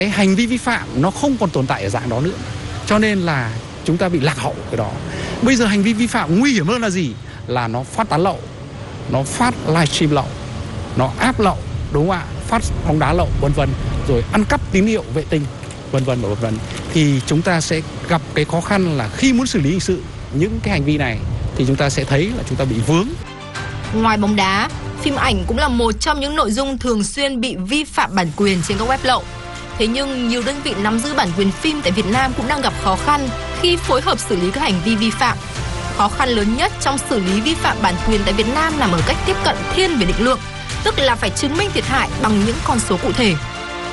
Cái hành vi vi phạm nó không còn tồn tại ở dạng đó nữa, cho nên là chúng ta bị lạc hậu cái đó. Bây giờ hành vi vi phạm nguy hiểm hơn là gì? Là nó phát tán lậu, nó phát livestream lậu, nó áp lậu, đúng không ạ? Phát bóng đá lậu, vân vân, rồi ăn cắp tín hiệu vệ tinh, vân vân và vân vân. Thì chúng ta sẽ gặp cái khó khăn là khi muốn xử lý hình sự những cái hành vi này thì chúng ta sẽ thấy là chúng ta bị vướng. Ngoài bóng đá, phim ảnh cũng là một trong những nội dung thường xuyên bị vi phạm bản quyền trên các web lậu. Thế nhưng nhiều đơn vị nắm giữ bản quyền phim tại Việt Nam cũng đang gặp khó khăn khi phối hợp xử lý các hành vi vi phạm. Khó khăn lớn nhất trong xử lý vi phạm bản quyền tại Việt Nam nằm ở cách tiếp cận thiên về định lượng, tức là phải chứng minh thiệt hại bằng những con số cụ thể.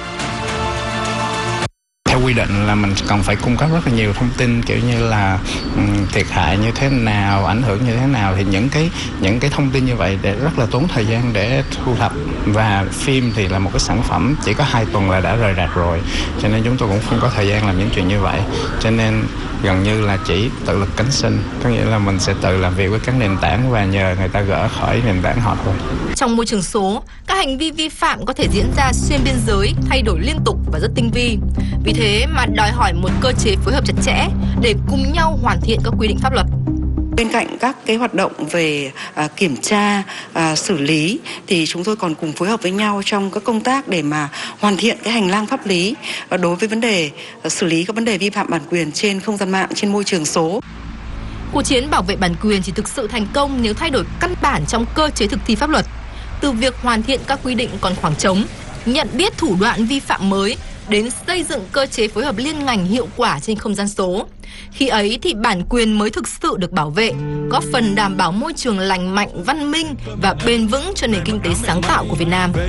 Theo quy định là mình cần phải cung cấp rất là nhiều thông tin, kiểu như là thiệt hại như thế nào, ảnh hưởng như thế nào, thì những cái thông tin như vậy để rất là tốn thời gian để thu thập. Và phim thì là một cái sản phẩm chỉ có 2 tuần là đã rời rạc rồi, cho nên chúng tôi cũng không có thời gian làm những chuyện như vậy, cho nên gần như là chỉ tự lực cánh sinh, có nghĩa là mình sẽ tự làm việc với các nền tảng và nhờ người ta gỡ khỏi nền tảng họ thôi. Trong môi trường số, các hành vi vi phạm có thể diễn ra xuyên biên giới, thay đổi liên tục và rất tinh vi. Vì thế mà đòi hỏi một cơ chế phối hợp chặt chẽ để cùng nhau hoàn thiện các quy định pháp luật. Bên cạnh các cái hoạt động về kiểm tra, xử lý thì chúng tôi còn cùng phối hợp với nhau trong các công tác để mà hoàn thiện cái hành lang pháp lý đối với vấn đề xử lý các vấn đề vi phạm bản quyền trên không gian mạng, trên môi trường số. Cuộc chiến bảo vệ bản quyền chỉ thực sự thành công nếu thay đổi căn bản trong cơ chế thực thi pháp luật. Từ việc hoàn thiện các quy định còn khoảng trống, nhận biết thủ đoạn vi phạm mới, đến xây dựng cơ chế phối hợp liên ngành hiệu quả trên không gian số. Khi ấy thì bản quyền mới thực sự được bảo vệ, góp phần đảm bảo môi trường lành mạnh, văn minh và bền vững cho nền kinh tế sáng tạo của Việt Nam.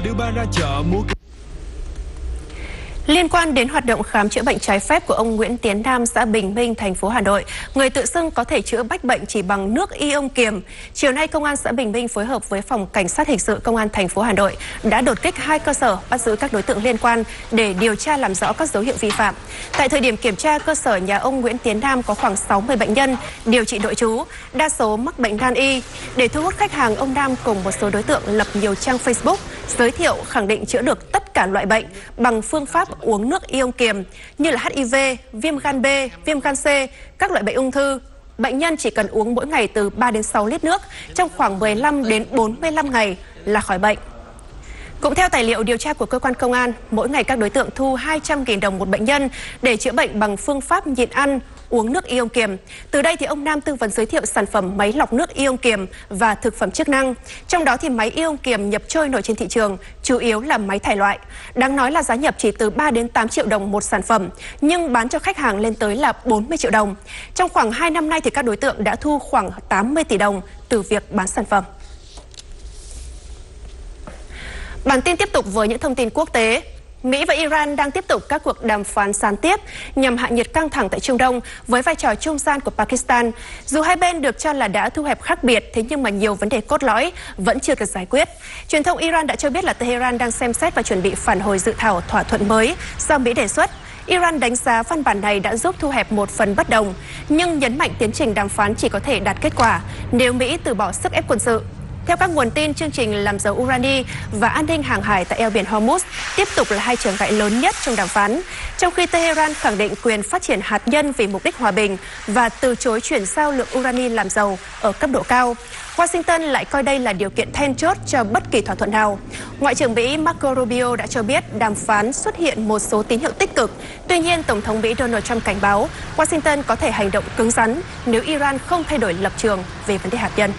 Liên quan đến hoạt động khám chữa bệnh trái phép của ông Nguyễn Tiến Nam, xã Bình Minh, thành phố Hà Nội, người tự xưng có thể chữa bách bệnh chỉ bằng nước ion kiềm. Chiều nay, Công an xã Bình Minh phối hợp với Phòng Cảnh sát Hình sự Công an thành phố Hà Nội đã đột kích 2 cơ sở, bắt giữ các đối tượng liên quan để điều tra làm rõ các dấu hiệu vi phạm. Tại thời điểm kiểm tra, cơ sở nhà ông Nguyễn Tiến Nam có khoảng 60 bệnh nhân điều trị nội trú, đa số mắc bệnh nan y. Để thu hút khách hàng, ông Nam cùng một số đối tượng lập nhiều trang Facebook giới thiệu khẳng định chữa được tất cả loại bệnh bằng phương pháp uống nước ion kiềm như là HIV, viêm gan B, viêm gan C, các loại bệnh ung thư. Bệnh nhân chỉ cần uống mỗi ngày từ 3 đến 6 lít nước trong khoảng 15 đến 45 ngày là khỏi bệnh. Cũng theo tài liệu điều tra của cơ quan công an, mỗi ngày các đối tượng thu 200.000 đồng một bệnh nhân để chữa bệnh bằng phương pháp nhịn ăn, uống nước ion kiềm. Từ đây thì ông Nam tư vấn giới thiệu sản phẩm máy lọc nước ion kiềm và thực phẩm chức năng. Trong đó thì máy ion kiềm nhập trôi nổi trên thị trường, chủ yếu là máy thải loại. Đáng nói là giá nhập chỉ từ 3 đến 8 triệu đồng một sản phẩm, nhưng bán cho khách hàng lên tới là 40 triệu đồng. Trong khoảng 2 năm nay thì các đối tượng đã thu khoảng 80 tỷ đồng từ việc bán sản phẩm. Bản tin tiếp tục với những thông tin quốc tế. Mỹ và Iran đang tiếp tục các cuộc đàm phán gián tiếp nhằm hạ nhiệt căng thẳng tại Trung Đông với vai trò trung gian của Pakistan. Dù hai bên được cho là đã thu hẹp khác biệt, thế nhưng mà nhiều vấn đề cốt lõi vẫn chưa được giải quyết. Truyền thông Iran đã cho biết là Tehran đang xem xét và chuẩn bị phản hồi dự thảo thỏa thuận mới do Mỹ đề xuất. Iran đánh giá văn bản này đã giúp thu hẹp một phần bất đồng, nhưng nhấn mạnh tiến trình đàm phán chỉ có thể đạt kết quả nếu Mỹ từ bỏ sức ép quân sự. Theo các nguồn tin, chương trình làm dầu urani và an ninh hàng hải tại eo biển Hormuz tiếp tục là hai trở ngại lớn nhất trong đàm phán, trong khi Tehran khẳng định quyền phát triển hạt nhân vì mục đích hòa bình và từ chối chuyển giao lượng urani làm dầu ở cấp độ cao. Washington lại coi đây là điều kiện then chốt cho bất kỳ thỏa thuận nào. Ngoại trưởng Mỹ Marco Rubio đã cho biết đàm phán xuất hiện một số tín hiệu tích cực. Tuy nhiên, Tổng thống Mỹ Donald Trump cảnh báo Washington có thể hành động cứng rắn nếu Iran không thay đổi lập trường về vấn đề hạt nhân.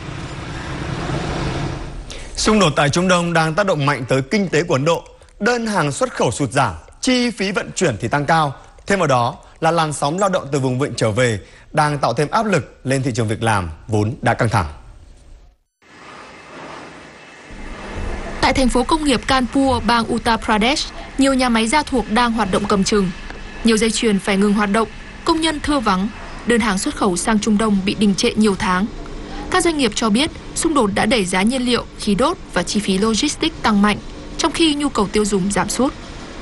Xung đột tại Trung Đông đang tác động mạnh tới kinh tế của Ấn Độ. Đơn hàng xuất khẩu sụt giảm, chi phí vận chuyển thì tăng cao. Thêm vào đó là làn sóng lao động từ vùng vịnh trở về đang tạo thêm áp lực lên thị trường việc làm vốn đã căng thẳng. Tại thành phố công nghiệp Kanpur, bang Uttar Pradesh, nhiều nhà máy gia thuộc đang hoạt động cầm chừng. Nhiều dây chuyền phải ngừng hoạt động, công nhân thưa vắng, đơn hàng xuất khẩu sang Trung Đông bị đình trệ nhiều tháng. Các doanh nghiệp cho biết xung đột đã đẩy giá nhiên liệu, khí đốt và chi phí logistics tăng mạnh, trong khi nhu cầu tiêu dùng giảm sút.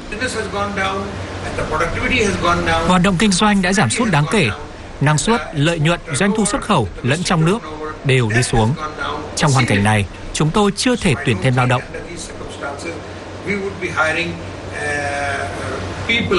Hoạt động kinh doanh đã giảm sút đáng kể. Năng suất, lợi nhuận, doanh thu xuất khẩu lẫn trong nước đều đi xuống. Trong hoàn cảnh này, chúng tôi chưa thể tuyển thêm lao động.